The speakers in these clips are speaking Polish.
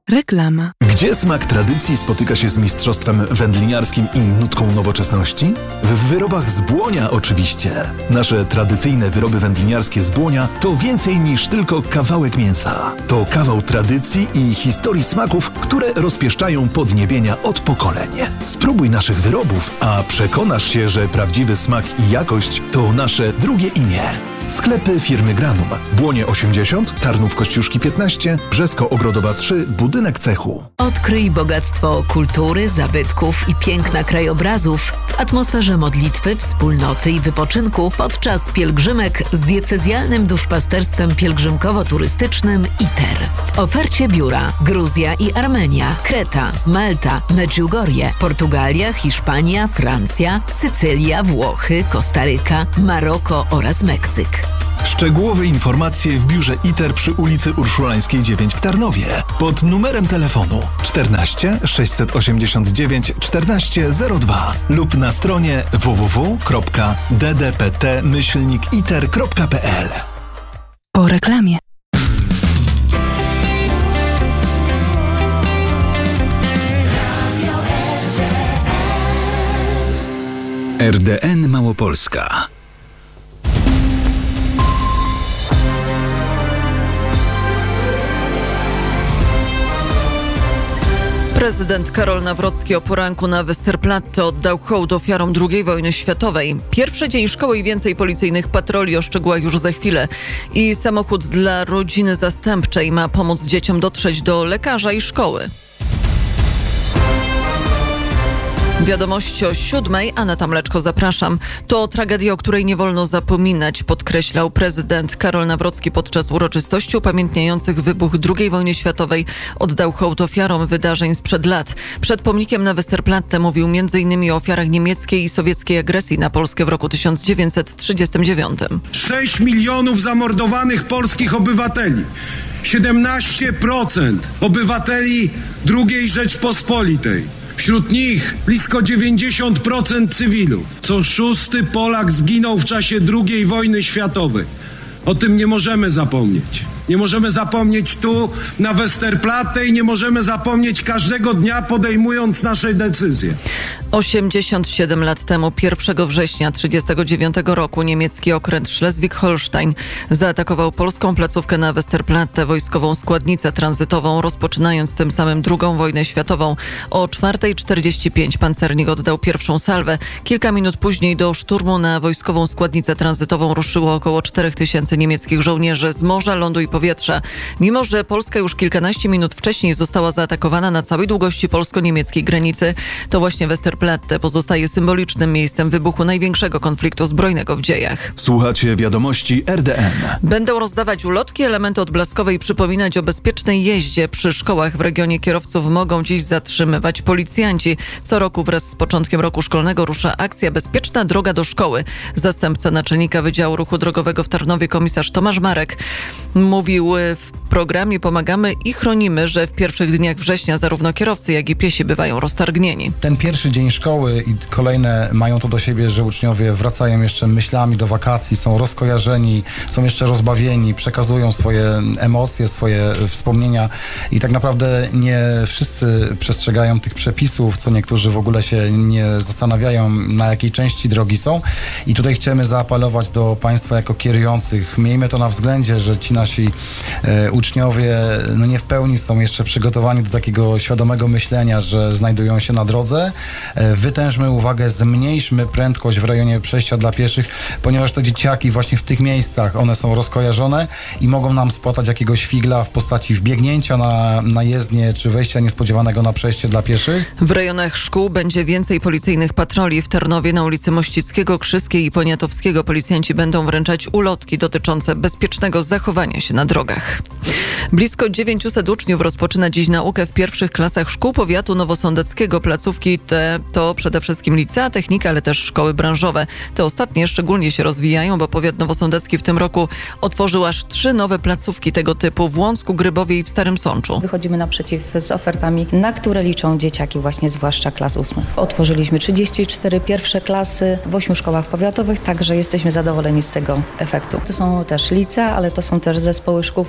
Reklama. Gdzie smak tradycji spotyka się z mistrzostwem wędliniarskim i nutką nowoczesności? W wyrobach z Błonia oczywiście. Nasze tradycyjne wyroby wędliniarskie z Błonia to więcej niż tylko kawałek mięsa. To kawał tradycji i historii smaków, które rozpieszczają podniebienia od pokoleń. Spróbuj naszych wyrobów, a przekonasz się, że prawdziwy smak i jakość to nasze drugie imię. Sklepy firmy Granum. Błonie 80, Tarnów Kościuszki 15, Brzesko-Ogrodowa 3, budynek cechu. Odkryj bogactwo kultury, zabytków i piękna krajobrazów w atmosferze modlitwy, wspólnoty i wypoczynku podczas pielgrzymek z diecezjalnym duszpasterstwem pielgrzymkowo-turystycznym ITER. W ofercie biura Gruzja i Armenia, Kreta, Malta, Medjugorje, Portugalia, Hiszpania, Francja, Sycylia, Włochy, Kostaryka, Maroko oraz Meksyk. Szczegółowe informacje w biurze ITER przy ulicy Urszulańskiej 9 w Tarnowie pod numerem telefonu 14 689 1402 lub na stronie www.ddpt-iter.pl. Po reklamie. RDN Małopolska. Prezydent Karol Nawrocki o poranku na Westerplatte oddał hołd ofiarom II wojny światowej. Pierwszy dzień szkoły i więcej policyjnych patroli, o szczegółach już za chwilę. I samochód dla rodziny zastępczej ma pomóc dzieciom dotrzeć do lekarza i szkoły. Wiadomości o 7:00. Aneta Mleczko, zapraszam. To tragedia, o której nie wolno zapominać, podkreślał prezydent Karol Nawrocki podczas uroczystości upamiętniających wybuch II wojny światowej. Oddał hołd ofiarom wydarzeń sprzed lat. Przed pomnikiem na Westerplatte mówił m.in. o ofiarach niemieckiej i sowieckiej agresji na Polskę w roku 1939. 6 milionów zamordowanych polskich obywateli. 17% obywateli II Rzeczpospolitej. Wśród nich blisko 90% cywilów. Co 6. Polak zginął w czasie II wojny światowej. O tym nie możemy zapomnieć. Nie możemy zapomnieć tu na Westerplatte i nie możemy zapomnieć każdego dnia, podejmując nasze decyzje. 87 lat temu, 1 września 1939 roku, niemiecki okręt Schleswig-Holstein zaatakował polską placówkę na Westerplatte, wojskową składnicę tranzytową, rozpoczynając tym samym II wojnę światową. O 4:45 pancernik oddał pierwszą salwę. Kilka minut później do szturmu na wojskową składnicę tranzytową ruszyło około 4000 niemieckich żołnierzy z morza, lądu i powietrza. Mimo że Polska już kilkanaście minut wcześniej została zaatakowana na całej długości polsko-niemieckiej granicy, to właśnie Westerplatte pozostaje symbolicznym miejscem wybuchu największego konfliktu zbrojnego w dziejach. Słuchacie wiadomości RDN. Będą rozdawać ulotki, elementy odblaskowe i przypominać o bezpiecznej jeździe. Przy szkołach w regionie kierowców mogą dziś zatrzymywać policjanci. Co roku wraz z początkiem roku szkolnego rusza akcja Bezpieczna droga do szkoły. Zastępca naczelnika Wydziału Ruchu Drogowego w Tarnowie, komisarz Tomasz Marek, mówił w programie Pomagamy i chronimy, że w pierwszych dniach września zarówno kierowcy, jak i piesi bywają roztargnieni. Ten pierwszy dzień szkoły i kolejne mają to do siebie, że uczniowie wracają jeszcze myślami do wakacji, są rozkojarzeni, są jeszcze rozbawieni, przekazują swoje emocje, swoje wspomnienia i tak naprawdę nie wszyscy przestrzegają tych przepisów, co niektórzy w ogóle się nie zastanawiają, na jakiej części drogi są. I tutaj chcemy zaapelować do państwa jako kierujących. Miejmy to na względzie, że ci nasi uczniowie nie w pełni są jeszcze przygotowani do takiego świadomego myślenia, że znajdują się na drodze. Wytężmy uwagę, zmniejszmy prędkość w rejonie przejścia dla pieszych, ponieważ te dzieciaki właśnie w tych miejscach, one są rozkojarzone i mogą nam spłatać jakiegoś figla w postaci wbiegnięcia na jezdnię czy wejścia niespodziewanego na przejście dla pieszych. W rejonach szkół będzie więcej policyjnych patroli. W Tarnowie na ulicy Mościckiego, Krzyskiej i Poniatowskiego policjanci będą wręczać ulotki dotyczące bezpiecznego zachowania się na drogach. Blisko 900 uczniów rozpoczyna dziś naukę w pierwszych klasach szkół powiatu nowosądeckiego. Placówki te to przede wszystkim licea, technika, ale też szkoły branżowe. Te ostatnie szczególnie się rozwijają, bo powiat nowosądecki w tym roku otworzył aż 3 nowe placówki tego typu w Łącku, Grybowie i w Starym Sączu. Wychodzimy naprzeciw z ofertami, na które liczą dzieciaki właśnie zwłaszcza klas 8. Otworzyliśmy 34 pierwsze klasy w 8 szkołach powiatowych, także jesteśmy zadowoleni z tego efektu. To są też licea, ale to są też zespoły szkół, w których mamy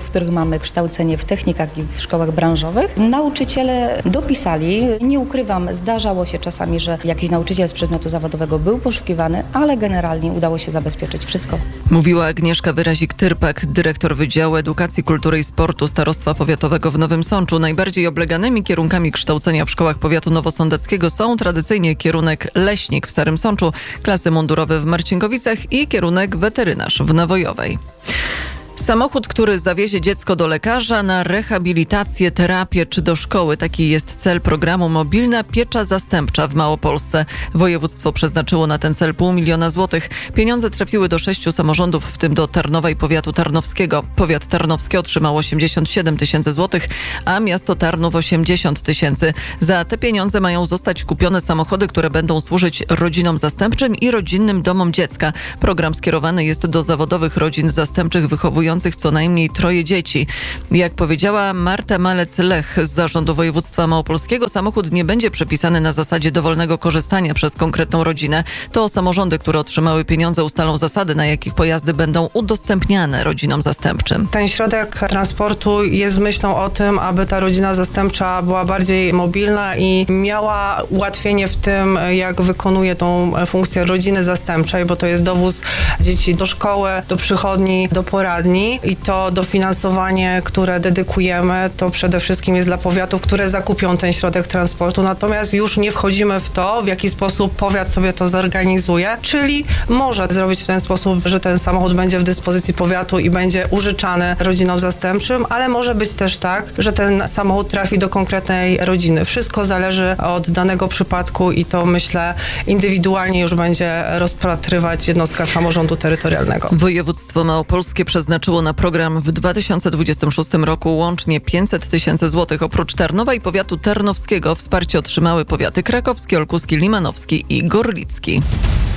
mamy kształcenie w technikach i w szkołach branżowych. Nauczyciele dopisali, nie ukrywam, zdarzało się czasami, że jakiś nauczyciel z przedmiotu zawodowego był poszukiwany, ale generalnie udało się zabezpieczyć wszystko. Mówiła Agnieszka Wyrazik-Tyrpak, dyrektor Wydziału Edukacji, Kultury i Sportu Starostwa Powiatowego w Nowym Sączu. Najbardziej obleganymi kierunkami kształcenia w szkołach powiatu nowosądeckiego są tradycyjnie kierunek leśnik w Starym Sączu, klasy mundurowe w Marcinkowicach i kierunek weterynarz w Nawojowej. Samochód, który zawiezie dziecko do lekarza na rehabilitację, terapię czy do szkoły. Taki jest cel programu Mobilna Piecza Zastępcza w Małopolsce. Województwo przeznaczyło na ten cel 500 000 złotych. Pieniądze trafiły do 6 samorządów, w tym do Tarnowa i powiatu tarnowskiego. Powiat tarnowski otrzymał 87 000 złotych, a miasto Tarnów 80 000. Za te pieniądze mają zostać kupione samochody, które będą służyć rodzinom zastępczym i rodzinnym domom dziecka. Program skierowany jest do zawodowych rodzin zastępczych wychowujących co najmniej 3 dzieci. Jak powiedziała Marta Malec-Lech z Zarządu Województwa Małopolskiego, samochód nie będzie przepisany na zasadzie dowolnego korzystania przez konkretną rodzinę. To samorządy, które otrzymały pieniądze, ustalą zasady, na jakich pojazdy będą udostępniane rodzinom zastępczym. Ten środek transportu jest myślą o tym, aby ta rodzina zastępcza była bardziej mobilna i miała ułatwienie w tym, jak wykonuje tą funkcję rodziny zastępczej, bo to jest dowóz dzieci do szkoły, do przychodni, do poradni. I to dofinansowanie, które dedykujemy, to przede wszystkim jest dla powiatów, które zakupią ten środek transportu. Natomiast już nie wchodzimy w to, w jaki sposób powiat sobie to zorganizuje, czyli może zrobić w ten sposób, że ten samochód będzie w dyspozycji powiatu i będzie użyczany rodzinom zastępczym, ale może być też tak, że ten samochód trafi do konkretnej rodziny. Wszystko zależy od danego przypadku i to, myślę, indywidualnie już będzie rozpatrywać jednostka samorządu terytorialnego. Województwo Małopolskie przeznaczyło na program w 2026 roku łącznie 500 000 złotych. Oprócz Tarnowa i powiatu tarnowskiego wsparcie otrzymały powiaty krakowski, olkuski, limanowski i gorlicki.